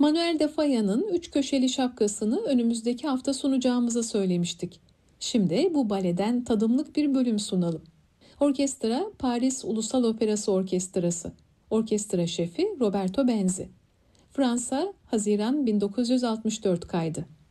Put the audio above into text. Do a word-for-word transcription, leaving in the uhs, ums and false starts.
Manuel de Falla'nın Üç Köşeli Şapkası'nı önümüzdeki hafta sunacağımızı söylemiştik. Şimdi bu baleden tadımlık bir bölüm sunalım. Orkestra Paris Ulusal Operası Orkestrası. Orkestra şefi Roberto Benzi. Fransa, Haziran bin dokuz yüz altmış dört kaydı.